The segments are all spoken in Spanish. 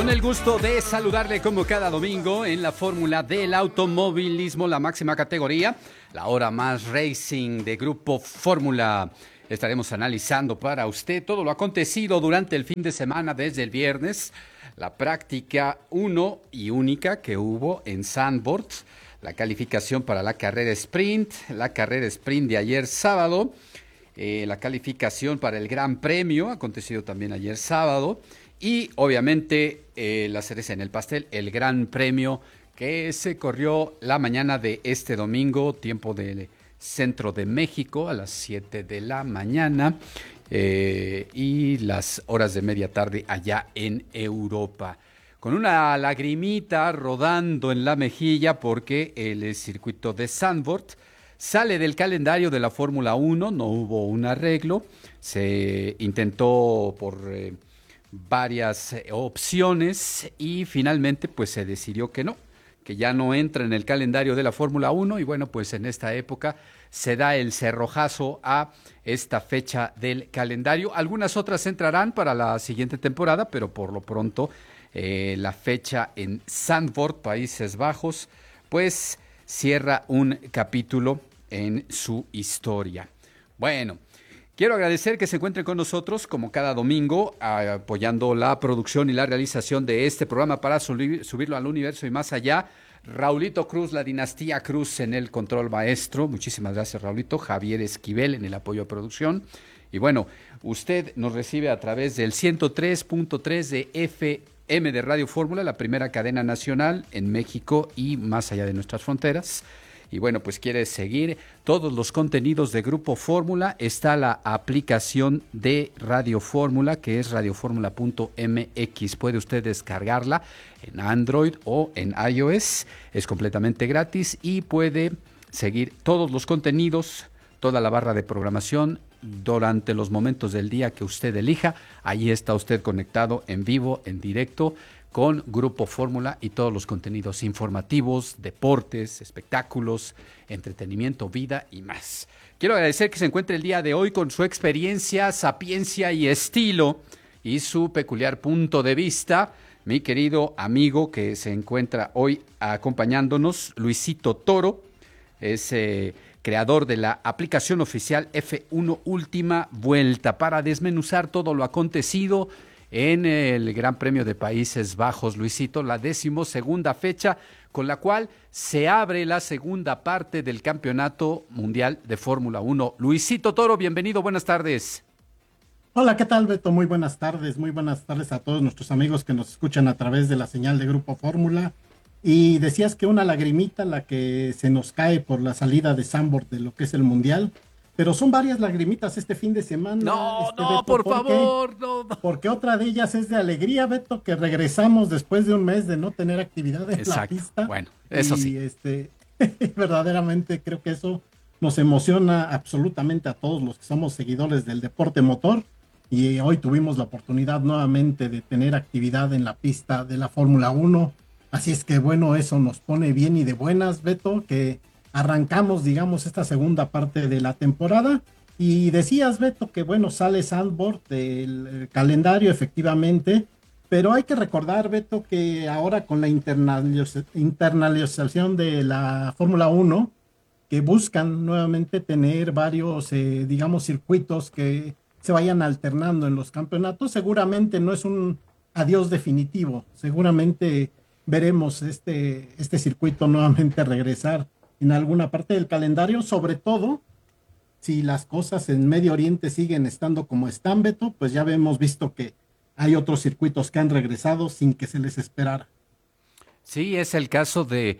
Con el gusto de saludarle como cada domingo en la fórmula del automovilismo, la máxima categoría, la hora más racing de Grupo Fórmula. Estaremos analizando para usted todo lo acontecido durante el fin de semana desde el viernes, la práctica 1 y única que hubo en Zandvoort, la calificación para la carrera sprint de ayer sábado, la calificación para el Gran Premio, acontecido también ayer sábado, y obviamente la cereza en el pastel, el Gran Premio que se corrió la mañana de este domingo, tiempo del centro de México, a las 7 de la mañana y las horas de media tarde allá en Europa. Con una lagrimita rodando en la mejilla porque el circuito de Zandvoort sale del calendario de la Fórmula 1, no hubo un arreglo, se intentó por varias opciones y finalmente pues se decidió que ya no entra en el calendario de la Fórmula 1 y bueno, pues en esta época se da el cerrojazo a esta fecha del calendario. Algunas otras entrarán para la siguiente temporada, pero por lo pronto la fecha en Zandvoort, Países Bajos, pues cierra un capítulo en su historia. Bueno, quiero agradecer que se encuentren con nosotros como cada domingo, apoyando la producción y la realización de este programa para subirlo al universo y más allá. Raulito Cruz, la dinastía Cruz en el control maestro. Muchísimas gracias, Raulito. Javier Esquivel en el apoyo a producción. Y bueno, usted nos recibe a través del 103.3 de FM de Radio Fórmula, la primera cadena nacional en México y más allá de nuestras fronteras. Y bueno, pues quiere seguir todos los contenidos de Grupo Fórmula, está la aplicación de Radio Fórmula, que es radioformula.mx. Puede usted descargarla en Android o en iOS, es completamente gratis y puede seguir todos los contenidos, toda la barra de programación durante los momentos del día que usted elija. Ahí está usted conectado en vivo, en directo, con Grupo Fórmula y todos los contenidos informativos, deportes, espectáculos, entretenimiento, vida y más. Quiero agradecer que se encuentre el día de hoy con su experiencia, sapiencia y estilo y su peculiar punto de vista, mi querido amigo que se encuentra hoy acompañándonos, Luisito Toro, es creador de la aplicación oficial F1 Última Vuelta, para desmenuzar todo lo acontecido en el Gran Premio de Países Bajos, Luisito, la 12ª fecha con la cual se abre la segunda parte del Campeonato Mundial de Fórmula 1. Luisito Toro, bienvenido, buenas tardes. Hola, ¿qué tal, Beto? Muy buenas tardes a todos nuestros amigos que nos escuchan a través de la señal de Grupo Fórmula. Y decías que una lagrimita la que se nos cae por la salida de Zandvoort de lo que es el Mundial. Pero son varias lagrimitas este fin de semana. No, Beto, por favor, no. Porque otra de ellas es de alegría, Beto, que regresamos después de un mes de no tener actividad en la pista. Bueno, eso sí. Verdaderamente creo que eso nos emociona absolutamente a todos los que somos seguidores del deporte motor. Y hoy tuvimos la oportunidad nuevamente de tener actividad en la pista de la Fórmula 1. Así es que bueno, eso nos pone bien y de buenas, Beto, que arrancamos, digamos, esta segunda parte de la temporada. Y decías, Beto, que bueno, sale Zandvoort del calendario, efectivamente, pero hay que recordar, Beto, que ahora con la internalización de la Fórmula 1, que buscan nuevamente tener varios, digamos, circuitos que se vayan alternando en los campeonatos, seguramente no es un adiós definitivo, seguramente veremos este circuito nuevamente regresar en alguna parte del calendario, sobre todo si las cosas en Medio Oriente siguen estando como están, Beto, pues ya hemos visto que hay otros circuitos que han regresado sin que se les esperara. Sí, es el caso de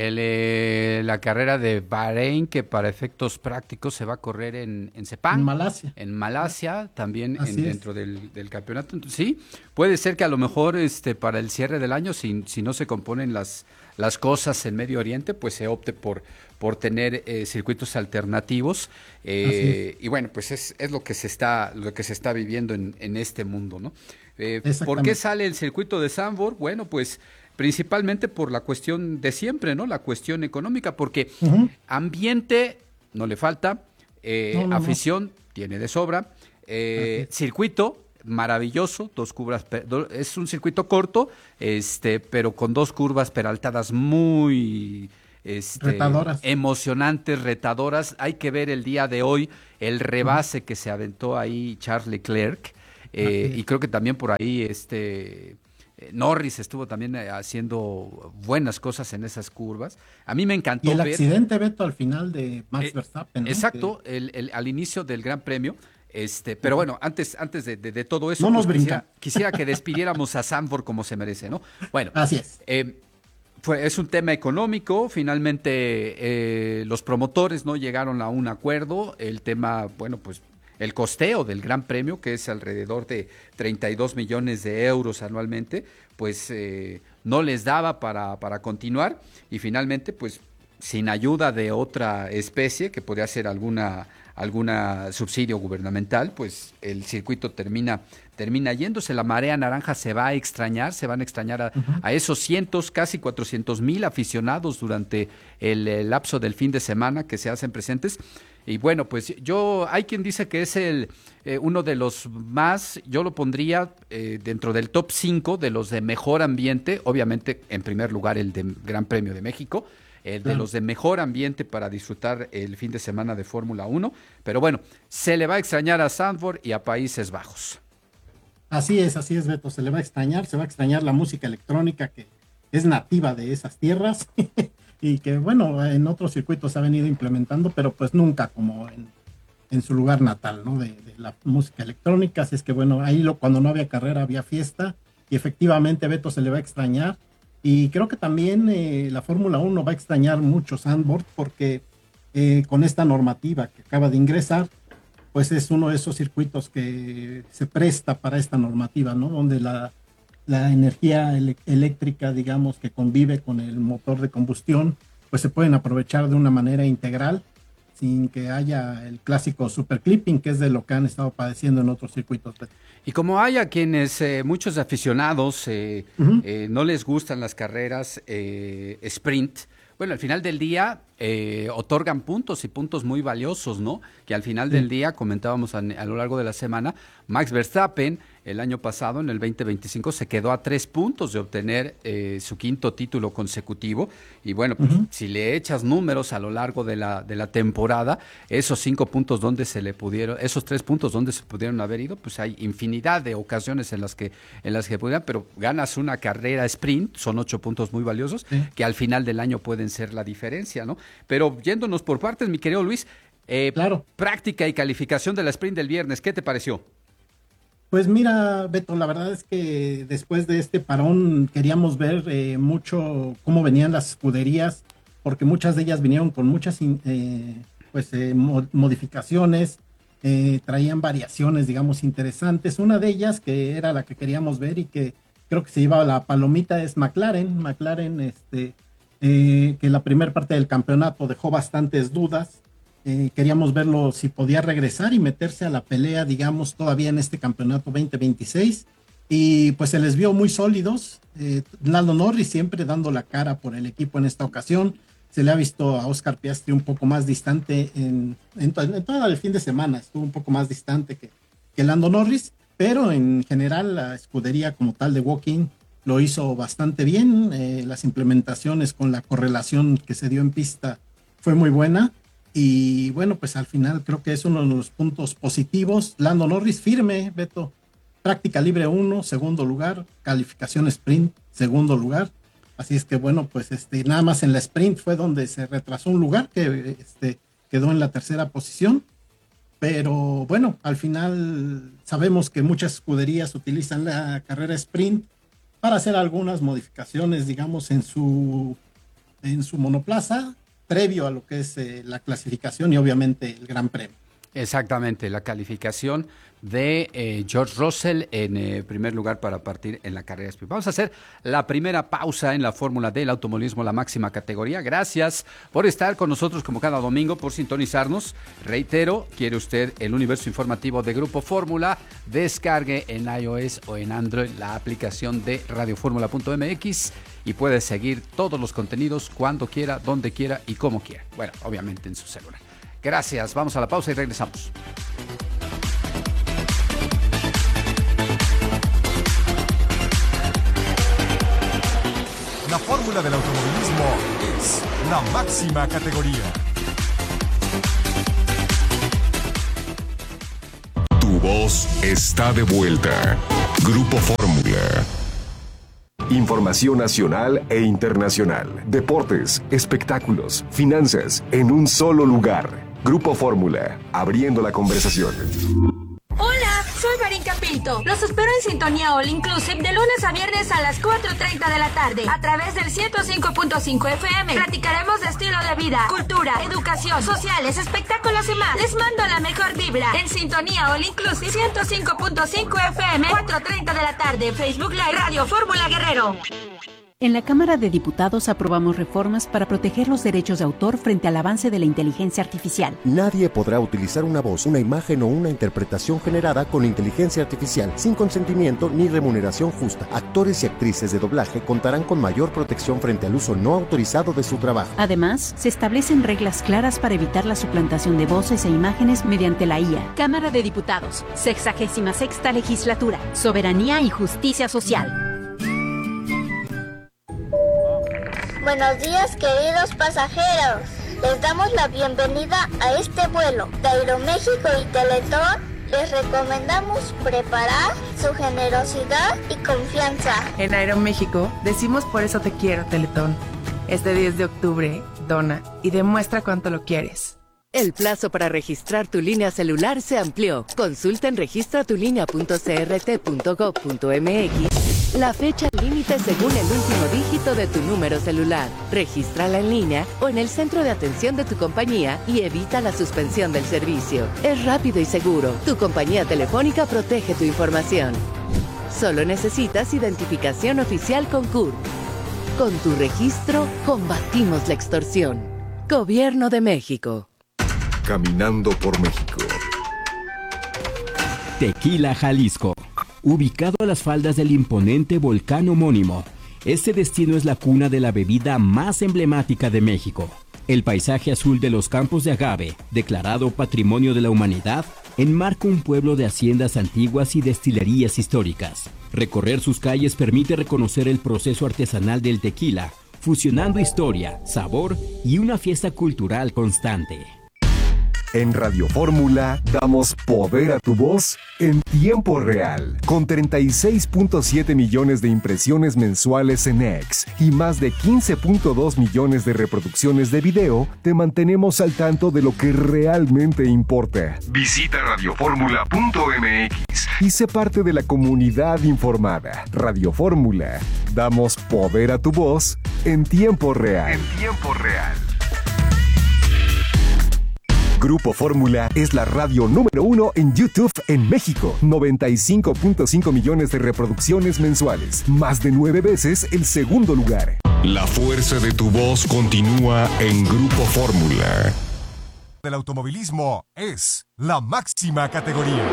la carrera de Bahrein, que para efectos prácticos se va a correr en Sepang. En Malasia. En Malasia, también dentro del campeonato. Entonces, sí, puede ser que a lo mejor para el cierre del año, si no se componen las cosas en Medio Oriente, pues se opte por tener circuitos alternativos. Y bueno, pues es lo que se está viviendo en este mundo, ¿no? ¿Por qué sale el circuito de Zandvoort? Bueno, pues principalmente por la cuestión de siempre, ¿no? La cuestión económica, porque ambiente no le falta, afición tiene de sobra, circuito maravilloso, es un circuito corto, pero con 2 curvas peraltadas muy Retadoras. emocionantes, retadoras. Hay que ver el día de hoy el rebase que se aventó ahí Charles Leclerc, y creo que también por ahí Norris estuvo también haciendo buenas cosas en esas curvas. A mí me encantó y el ver accidente, Beto, al final de Max Verstappen, ¿no? exacto, al inicio del Gran Premio. Pero bueno, antes de todo eso, no nos quisiera que despidiéramos a Zandvoort como se merece, ¿no? Bueno, así es. Es un tema económico. Finalmente, los promotores no llegaron a un acuerdo. El tema, bueno, pues el costeo del Gran Premio, que es alrededor de 32 millones de euros anualmente, pues no les daba para continuar, y finalmente, pues sin ayuda de otra especie, que podría ser alguna subsidio gubernamental, pues el circuito termina yéndose. La marea naranja se van a extrañar a esos casi 400,000 aficionados durante el lapso del fin de semana que se hacen presentes. Y bueno, pues hay quien dice que es uno de los más, yo lo pondría dentro del top 5 de los de mejor ambiente, obviamente en primer lugar el de Gran Premio de México, de los de mejor ambiente para disfrutar el fin de semana de Fórmula 1, pero bueno, se le va a extrañar a Zandvoort y a Países Bajos. Así es, Beto, se le va a extrañar la música electrónica que es nativa de esas tierras y que, bueno, en otros circuitos se ha venido implementando, pero pues nunca como en su lugar natal, ¿no? De la música electrónica. Así es que, bueno, ahí cuando no había carrera había fiesta, y efectivamente Beto se le va a extrañar. Y creo que también la Fórmula 1 va a extrañar mucho Zandvoort, porque con esta normativa que acaba de ingresar, pues es uno de esos circuitos que se presta para esta normativa, ¿no? Donde la energía eléctrica, digamos, que convive con el motor de combustión, pues se pueden aprovechar de una manera integral, sin que haya el clásico superclipping, que es de lo que han estado padeciendo en otros circuitos. Y como hay a quienes, muchos aficionados, no les gustan las carreras sprint, bueno, al final del día otorgan puntos, y puntos muy valiosos, ¿no? Que al final del día, comentábamos a lo largo de la semana, Max Verstappen el año pasado, en el 2025, se quedó a 3 puntos de obtener su 5º título consecutivo. Y bueno, pues si le echas números a lo largo de la temporada, esos 5 puntos esos 3 puntos donde se pudieron haber ido, pues hay infinidad de ocasiones en las que pudieran, pero ganas una carrera sprint, son 8 puntos muy valiosos, que al final del año pueden ser la diferencia, ¿no? Pero yéndonos por partes, mi querido Luis, claro. Práctica y calificación de la sprint del viernes, ¿qué te pareció? Pues mira, Beto, la verdad es que después de este parón queríamos ver mucho cómo venían las escuderías, porque muchas de ellas vinieron con muchas modificaciones, traían variaciones, digamos, interesantes. Una de ellas, que era la que queríamos ver y que creo que se lleva la palomita, es McLaren, que la primera parte del campeonato dejó bastantes dudas. Queríamos verlo si podía regresar y meterse a la pelea, digamos, todavía en este campeonato 2026, y pues se les vio muy sólidos. Lando Norris siempre dando la cara por el equipo en esta ocasión. Se le ha visto a Oscar Piastri un poco más distante en todo el fin de semana, estuvo un poco más distante que Lando Norris, pero en general la escudería como tal de Woking lo hizo bastante bien. Las implementaciones con la correlación que se dio en pista fue muy buena. Y bueno, pues al final creo que es uno de los puntos positivos. Lando Norris firme, Beto. Práctica libre 1, segundo lugar. Calificación sprint, segundo lugar. Así es que bueno, pues nada más en la sprint fue donde se retrasó un lugar, que quedó en la tercera posición. Pero bueno, al final sabemos que muchas escuderías utilizan la carrera sprint para hacer algunas modificaciones, digamos, en su monoplaza, previo a lo que es la clasificación y obviamente el Gran Premio. Exactamente, la calificación de George Russell en primer lugar para partir en la carrera sprint. Vamos a hacer la primera pausa en la fórmula del automovilismo, la máxima categoría. Gracias por estar con nosotros como cada domingo, por sintonizarnos. Reitero, quiere usted el universo informativo de Grupo Fórmula, descargue en iOS o en Android la aplicación de radioformula.mx y puede seguir todos los contenidos cuando quiera, donde quiera y como quiera. Bueno, obviamente en su celular. Gracias, vamos a la pausa y regresamos. fórmula del automovilismo es la máxima categoría. Tu voz está de vuelta. Grupo Fórmula. Información nacional e internacional. Deportes, espectáculos, finanzas, en un solo lugar. Grupo Fórmula, abriendo la conversación. Hola, soy Marín Pinto. Los espero en Sintonía All Inclusive de lunes a viernes a las 4:30 de la tarde a través del 105.5 FM. Platicaremos de estilo de vida, cultura, educación, sociales, espectáculos y más. Les mando la mejor vibra en Sintonía All Inclusive 105.5 FM, 4:30 de la tarde. Facebook Live, Radio Fórmula Guerrero. En la Cámara de Diputados aprobamos reformas para proteger los derechos de autor frente al avance de la inteligencia artificial. Nadie podrá utilizar una voz, una imagen o una interpretación generada con inteligencia artificial sin consentimiento ni remuneración justa. Actores y actrices de doblaje contarán con mayor protección frente al uso no autorizado de su trabajo. Además, se establecen reglas claras para evitar la suplantación de voces e imágenes mediante la IA. Cámara de Diputados, 66ª Legislatura, Soberanía y Justicia Social. Buenos días, queridos pasajeros. Les damos la bienvenida a este vuelo de Aeroméxico y Teletón. Les recomendamos preparar su generosidad y confianza. En Aeroméxico decimos por eso te quiero, Teletón. Este 10 de octubre, dona y demuestra cuánto lo quieres. El plazo para registrar tu línea celular se amplió. Consulta en registratulinea.crt.gov.mx la fecha límite según el último dígito de tu número celular. Regístrala en línea o en el centro de atención de tu compañía y evita la suspensión del servicio. Es rápido y seguro. Tu compañía telefónica protege tu información. Solo necesitas identificación oficial con CURP. Con tu registro, combatimos la extorsión. Gobierno de México. Caminando por México. Tequila, Jalisco. Ubicado a las faldas del imponente volcán homónimo, este destino es la cuna de la bebida más emblemática de México. El paisaje azul de los campos de agave, declarado Patrimonio de la Humanidad, enmarca un pueblo de haciendas antiguas y destilerías históricas. Recorrer sus calles permite reconocer el proceso artesanal del tequila, fusionando historia, sabor y una fiesta cultural constante. En Radio Fórmula damos poder a tu voz en tiempo real. Con 36.7 millones de impresiones mensuales en X y más de 15.2 millones de reproducciones de video, te mantenemos al tanto de lo que realmente importa. Visita radioformula.mx y sé parte de la comunidad informada. Radio Fórmula, damos poder a tu voz en tiempo real. En tiempo real. Grupo Fórmula es la radio número 1 en YouTube en México. 95.5 millones de reproducciones mensuales. Más de 9 veces el segundo lugar. La fuerza de tu voz continúa en Grupo Fórmula. El automovilismo es la máxima categoría.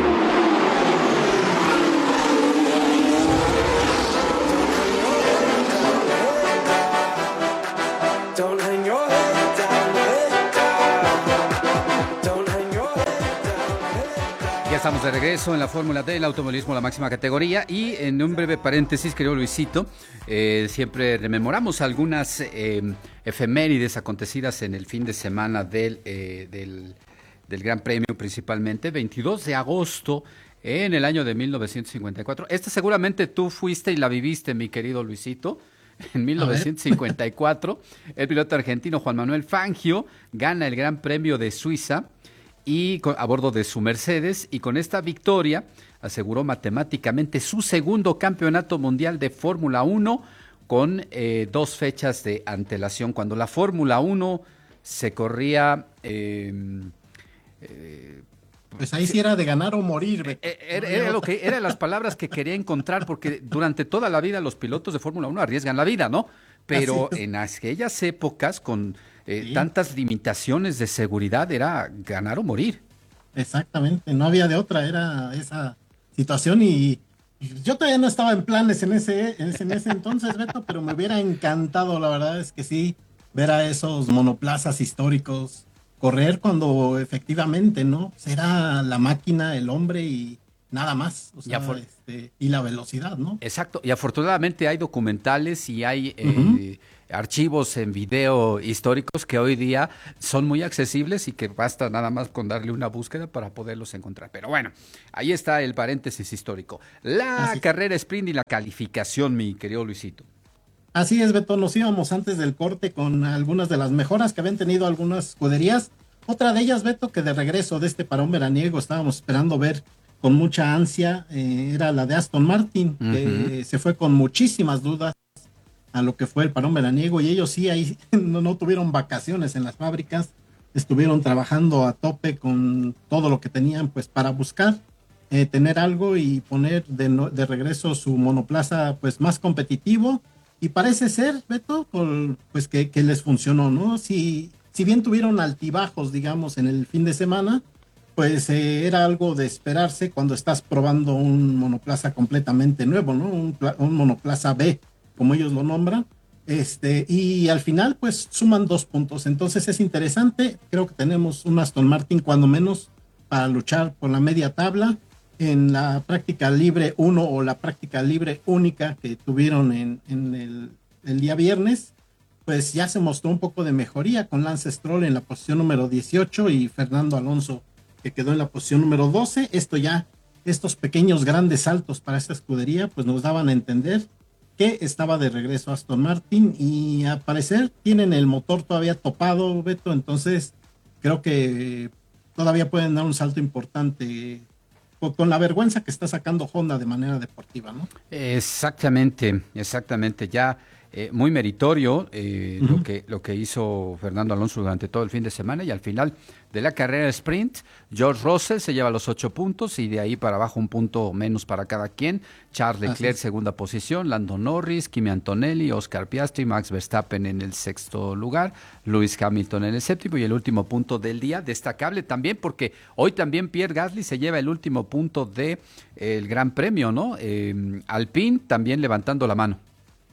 Estamos de regreso en la Fórmula del automovilismo, la máxima categoría, y en un breve paréntesis, querido Luisito, siempre rememoramos algunas efemérides acontecidas en el fin de semana del Gran Premio, principalmente 22 de agosto en el año de 1954. Esta seguramente tú fuiste y la viviste, mi querido Luisito. En 1954, el piloto argentino Juan Manuel Fangio gana el Gran Premio de Suiza y a bordo de su Mercedes, y con esta victoria aseguró matemáticamente su segundo campeonato mundial de Fórmula 1 con 2 fechas de antelación. Cuando la Fórmula 1 se corría... pues ahí sí era de ganar o morir. Eran las palabras que quería encontrar, porque durante toda la vida los pilotos de Fórmula 1 arriesgan la vida, ¿no? Pero en aquellas épocas, con tantas limitaciones de seguridad, era ganar o morir. Exactamente, no había de otra, era esa situación, y yo todavía no estaba en planes en ese entonces, Beto, pero me hubiera encantado, la verdad es que sí, ver a esos monoplazas históricos correr cuando efectivamente, ¿no? Era la máquina, el hombre, y nada más, o sea, y la velocidad, ¿no? Exacto, y afortunadamente hay documentales y hay archivos en video históricos que hoy día son muy accesibles y que basta nada más con darle una búsqueda para poderlos encontrar. Pero bueno, ahí está el paréntesis histórico. La carrera sprint y la calificación, mi querido Luisito. Así es, Beto, nos íbamos antes del corte con algunas de las mejoras que habían tenido algunas escuderías. Otra de ellas, Beto, que de regreso de este parón veraniego estábamos esperando ver con mucha ansia, era la de Aston Martin, que se fue con muchísimas dudas a lo que fue el parón veraniego, y ellos sí ahí no tuvieron vacaciones en las fábricas, estuvieron trabajando a tope con todo lo que tenían pues para buscar tener algo y poner de regreso su monoplaza pues más competitivo, y parece ser, Beto, pues que les funcionó, ¿no? Si bien tuvieron altibajos, digamos, en el fin de semana, pues era algo de esperarse cuando estás probando un monoplaza completamente nuevo, ¿no? Un monoplaza B, como ellos lo nombran, y al final pues suman 2 puntos, entonces es interesante. Creo que tenemos un Aston Martin cuando menos para luchar por la media tabla. En la práctica libre 1 o la práctica libre única que tuvieron en el día viernes, pues ya se mostró un poco de mejoría con Lance Stroll en la posición número 18 y Fernando Alonso que quedó en la posición número 12. Estos pequeños grandes saltos para esta escudería pues nos daban a entender que estaba de regreso Aston Martin, y al parecer tienen el motor todavía topado, Beto, entonces creo que todavía pueden dar un salto importante con la vergüenza que está sacando Honda de manera deportiva, ¿no? Exactamente, ya muy meritorio lo que hizo Fernando Alonso durante todo el fin de semana, y al final de la carrera sprint, George Russell se lleva los 8 puntos y de ahí para abajo 1 punto menos para cada quien. Charles Leclerc segunda posición, Lando Norris, Kimi Antonelli, Oscar Piastri, Max Verstappen en el 6º lugar, Lewis Hamilton en el 7º, y el último punto del día, destacable también porque hoy también Pierre Gasly se lleva el último punto de el Gran Premio, ¿no? Alpine también levantando la mano.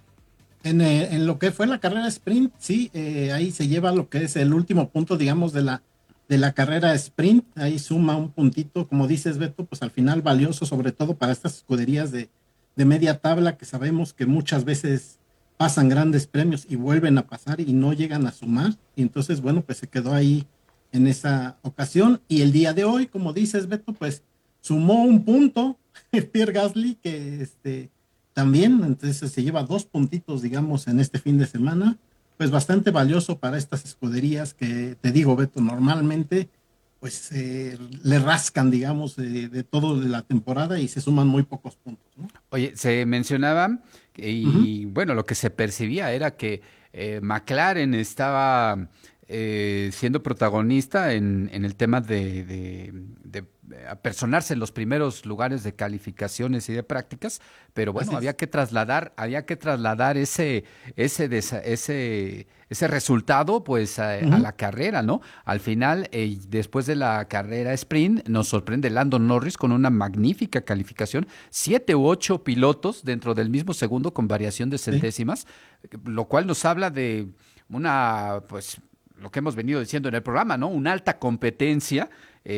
En lo que fue la carrera sprint, sí, ahí se lleva lo que es el último punto, digamos, de la carrera sprint. Ahí suma un puntito, como dices, Beto, pues al final valioso, sobre todo para estas escuderías de media tabla, que sabemos que muchas veces pasan grandes premios y vuelven a pasar y no llegan a sumar. Y entonces, bueno, pues se quedó ahí en esa ocasión. Y el día de hoy, como dices, Beto, pues sumó 1 punto Pierre Gasly, que también, entonces se lleva 2 puntitos, digamos, en este fin de semana, pues bastante valioso para estas escuderías que, te digo, Beto, normalmente pues le rascan, digamos, de todo de la temporada y se suman muy pocos puntos, ¿no? Oye, se mencionaba, y bueno, lo que se percibía era que McLaren estaba siendo protagonista en el tema de apersonarse en los primeros lugares de calificaciones y de prácticas, pero bueno, había que trasladar ese resultado pues a la carrera, ¿no? Al final, después de la carrera sprint, nos sorprende Lando Norris con una magnífica calificación, 7 u 8 pilotos dentro del mismo segundo con variación de centésimas, lo cual nos habla de una, pues, lo que hemos venido diciendo en el programa, ¿no? Una alta competencia,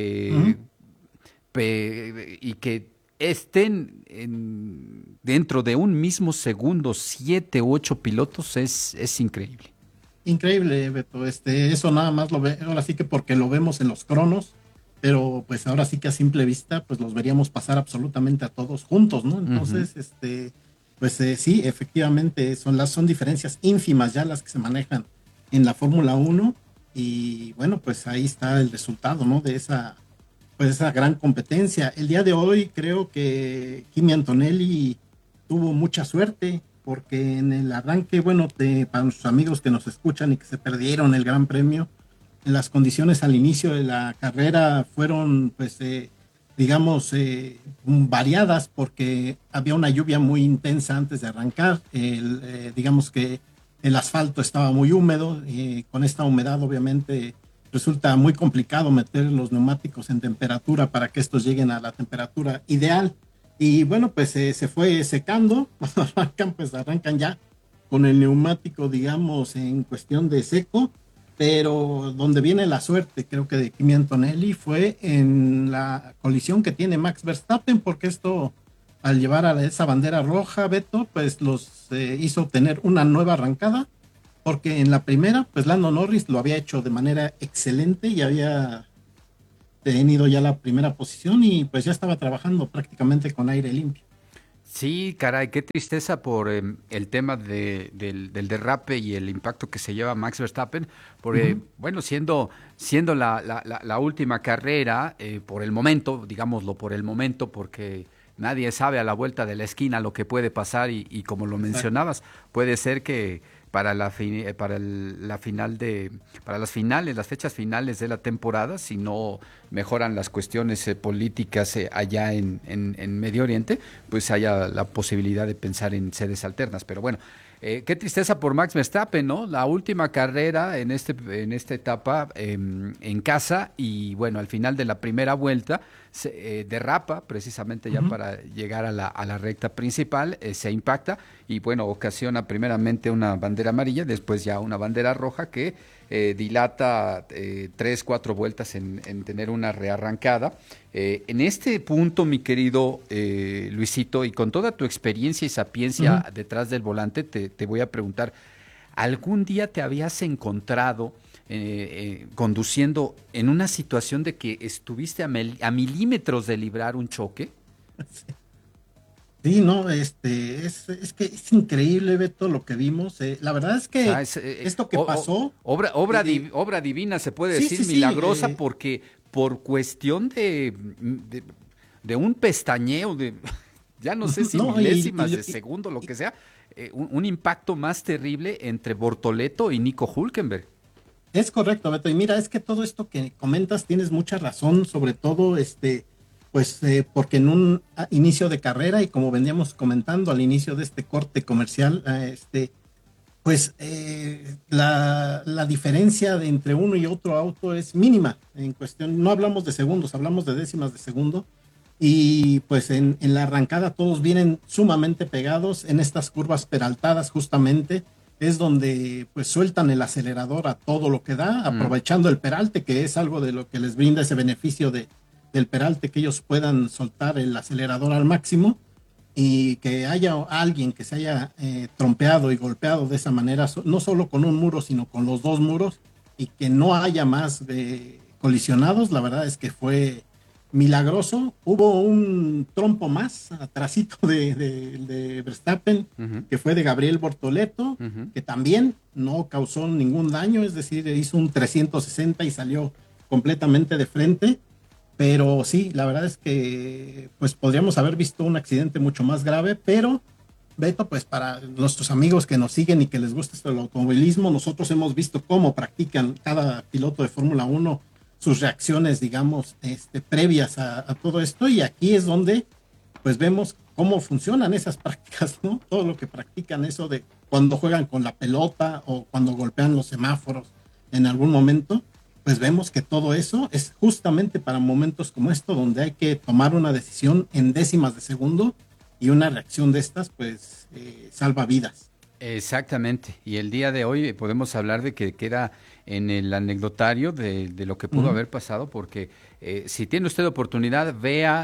y que estén dentro de un mismo segundo 7 u 8 pilotos es increíble. Increíble, Beto. Eso nada más lo ve, ahora sí que porque lo vemos en los cronos, pero pues ahora sí que a simple vista pues los veríamos pasar absolutamente a todos juntos, ¿no? Entonces, pues sí, efectivamente son diferencias ínfimas ya las que se manejan en la Fórmula 1, y bueno, pues ahí está el resultado, ¿no? De esa gran competencia. El día de hoy creo que Kimi Antonelli tuvo mucha suerte, porque en el arranque, bueno, para nuestros amigos que nos escuchan y que se perdieron el Gran Premio, en las condiciones al inicio de la carrera fueron, pues, digamos, variadas, porque había una lluvia muy intensa antes de arrancar, digamos que el asfalto estaba muy húmedo, y con esta humedad obviamente resulta muy complicado meter los neumáticos en temperatura para que estos lleguen a la temperatura ideal. Y bueno, pues se fue secando. Cuando arrancan, pues arrancan ya con el neumático, digamos, en cuestión de seco. pero donde viene la suerte, creo que de Kimi Antonelli, fue en la colisión que tiene Max Verstappen, porque esto, al llevar a esa bandera roja, Beto, pues los hizo tener una nueva arrancada, porque en la primera, pues Lando Norris lo había hecho de manera excelente y había tenido ya la primera posición y pues ya estaba trabajando prácticamente con aire limpio. Sí, caray, qué tristeza por el tema del derrape y el impacto que se lleva Max Verstappen, porque, bueno, siendo la última carrera, por el momento, digámoslo por el momento, porque nadie sabe a la vuelta de la esquina lo que puede pasar y como lo mencionabas, puede ser que para las fechas finales de la temporada, si no mejoran las cuestiones políticas allá en Medio Oriente, pues haya la posibilidad de pensar en sedes alternas. Pero bueno, qué tristeza por Max Verstappen, ¿no? La última carrera en esta etapa en casa y bueno, al final de la primera vuelta se derrapa precisamente ya para llegar a la recta principal, se impacta y bueno, ocasiona primeramente una bandera amarilla, después ya una bandera roja que dilata 3-4 vueltas en tener una rearrancada. En este punto, mi querido Luisito, y con toda tu experiencia y sapiencia detrás del volante, te voy a preguntar, ¿algún día te habías encontrado conduciendo en una situación de que estuviste a milímetros de librar un choque? Sí, no, es que es increíble, Beto, lo que vimos. La verdad es que esto que pasó... Obra divina, se puede decir, milagrosa, porque por cuestión de un pestañeo, ya no sé si milésimas de segundo, lo que sea, un impacto más terrible entre Bortoleto y Nico Hülkenberg. Es correcto, Beto, y mira, es que todo esto que comentas tienes mucha razón, sobre todo porque en un inicio de carrera y como veníamos comentando al inicio de este corte comercial, la diferencia entre uno y otro auto es mínima en cuestión, no hablamos de segundos, hablamos de décimas de segundo y pues en la arrancada todos vienen sumamente pegados en estas curvas peraltadas justamente, es donde pues sueltan el acelerador a todo lo que da, aprovechando el peralte, que es algo de lo que les brinda ese beneficio del peralte, que ellos puedan soltar el acelerador al máximo y que haya alguien que se haya trompeado y golpeado de esa manera, no solo con un muro, sino con los dos muros, y que no haya más colisionados. La verdad es que fue milagroso. Hubo un trompo más atrasito de Verstappen, que fue de Gabriel Bortoleto, que también no causó ningún daño, es decir, hizo un 360 y salió completamente de frente. Pero sí, la verdad es que pues podríamos haber visto un accidente mucho más grave, pero Beto, pues para nuestros amigos que nos siguen y que les gusta esto del automovilismo, nosotros hemos visto cómo practican cada piloto de Fórmula 1 sus reacciones, digamos, previas a todo esto, y aquí es donde pues vemos cómo funcionan esas prácticas, ¿no? Todo lo que practican, eso de cuando juegan con la pelota o cuando golpean los semáforos en algún momento, pues vemos que todo eso es justamente para momentos como esto, donde hay que tomar una decisión en décimas de segundo, y una reacción de estas pues salva vidas. Exactamente, y el día de hoy podemos hablar de que queda en el anecdotario de lo que pudo haber pasado, porque si tiene usted oportunidad, vea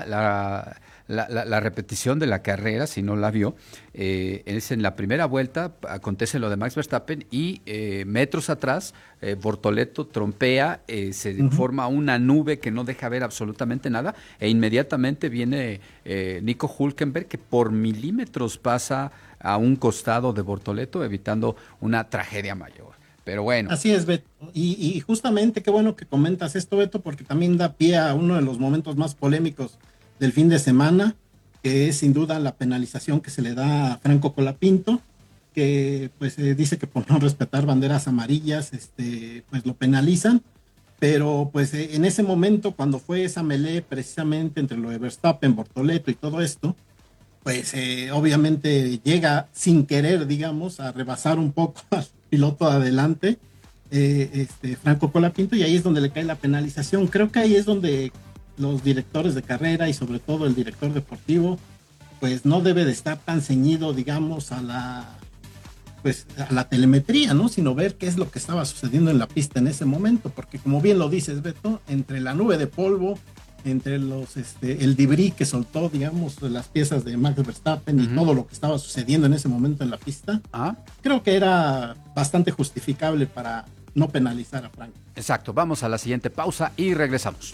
la repetición de la carrera, si no la vio. Es en la primera vuelta, acontece lo de Max Verstappen y metros atrás, Bortoleto trompea, se forma una nube que no deja ver absolutamente nada, e inmediatamente viene Nico Hülkenberg, que por milímetros pasa a un costado de Bortoleto, evitando una tragedia mayor. Pero bueno. Así es, Beto. Y justamente qué bueno que comentas esto, Beto, porque también da pie a uno de los momentos más polémicos del fin de semana, que es sin duda la penalización que se le da a Franco Colapinto, que pues dice que por no respetar banderas amarillas, pues lo penalizan, pero pues en ese momento, cuando fue esa melee precisamente entre lo de Verstappen, Bortoleto y todo esto, pues obviamente llega sin querer, digamos, a rebasar un poco al piloto adelante, Franco Colapinto, y ahí es donde le cae la penalización. Creo que ahí es donde los directores de carrera y sobre todo el director deportivo, pues no debe de estar tan ceñido, digamos, a pues a la telemetría, ¿no? Sino ver qué es lo que estaba sucediendo en la pista en ese momento, porque como bien lo dices, Beto, entre la nube de polvo, entre el debris que soltó, digamos, las piezas de Max Verstappen y todo lo que estaba sucediendo en ese momento en la pista, creo que era bastante justificable para no penalizar a Frank. Exacto, vamos a la siguiente pausa y regresamos.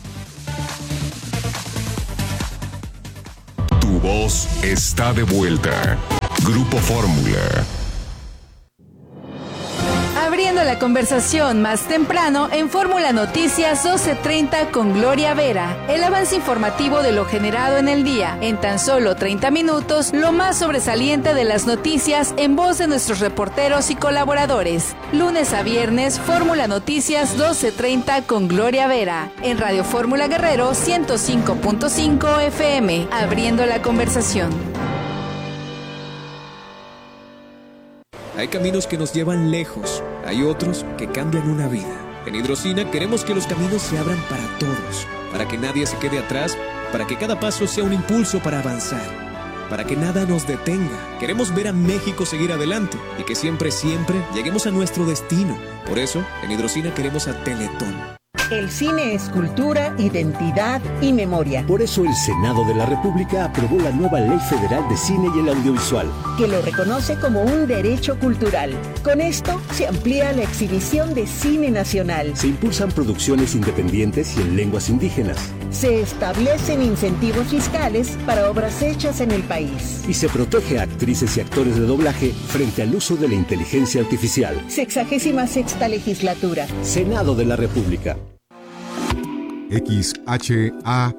Tu voz está de vuelta. Grupo Fórmula. Abriendo la conversación más temprano en Fórmula Noticias 12:30 con Gloria Vera. El avance informativo de lo generado en el día. En tan solo 30 minutos, lo más sobresaliente de las noticias en voz de nuestros reporteros y colaboradores. Lunes a viernes, Fórmula Noticias 12:30 con Gloria Vera. En Radio Fórmula Guerrero 105.5 FM. Abriendo la conversación. Hay caminos que nos llevan lejos, hay otros que cambian una vida. En Hidrocina queremos que los caminos se abran para todos, para que nadie se quede atrás, para que cada paso sea un impulso para avanzar, para que nada nos detenga. Queremos ver a México seguir adelante y que siempre, siempre lleguemos a nuestro destino. Por eso, en Hidrocina queremos a Teletón. El cine es cultura, identidad y memoria. Por eso el Senado de la República aprobó la nueva Ley Federal de Cine y el Audiovisual, que lo reconoce como un derecho cultural. Con esto se amplía la exhibición de cine nacional. Se impulsan producciones independientes y en lenguas indígenas. Se establecen incentivos fiscales para obras hechas en el país. Y se protege a actrices y actores de doblaje frente al uso de la inteligencia artificial. 66ª Legislatura. Senado de la República. XHAGR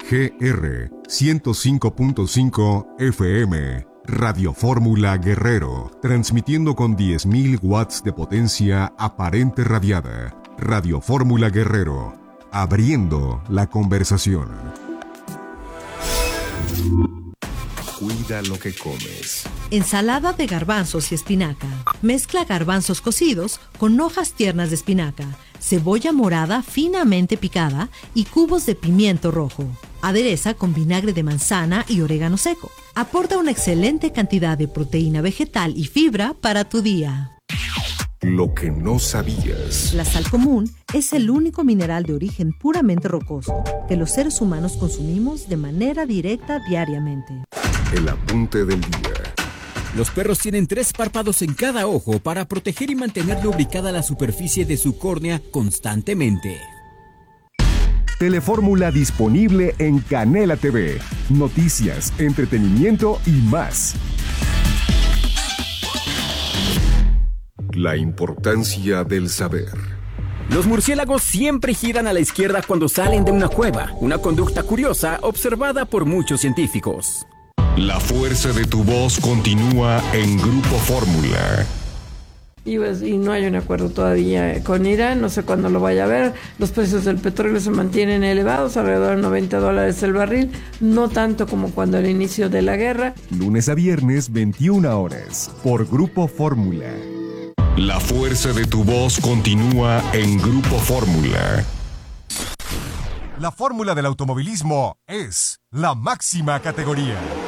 105.5 FM, Radio Fórmula Guerrero, transmitiendo con 10.000 watts de potencia aparente radiada. Radio Fórmula Guerrero, abriendo la conversación. Cuida lo que comes. Ensalada de garbanzos y espinaca. Mezcla garbanzos cocidos con hojas tiernas de espinaca, cebolla morada finamente picada y cubos de pimiento rojo. Adereza con vinagre de manzana y orégano seco. Aporta una excelente cantidad de proteína vegetal y fibra para tu día. Lo que no sabías. La sal común es el único mineral de origen puramente rocoso que los seres humanos consumimos de manera directa diariamente. El apunte del día. Los perros tienen 3 párpados en cada ojo para proteger y mantener lubricada la superficie de su córnea constantemente. Telefórmula disponible en Canela TV. Noticias, entretenimiento y más. La importancia del saber. Los murciélagos siempre giran a la izquierda cuando salen de una cueva, una conducta curiosa observada por muchos científicos. La fuerza de tu voz continúa en Grupo Fórmula. Y no hay un acuerdo todavía con Irán, no sé cuándo lo vaya a ver. Los precios del petróleo se mantienen elevados, alrededor de $90 el barril, no tanto como cuando al inicio de la guerra. Lunes a viernes, 21 horas, por Grupo Fórmula. La fuerza de tu voz continúa en Grupo Fórmula. La fórmula del automovilismo es la máxima categoría.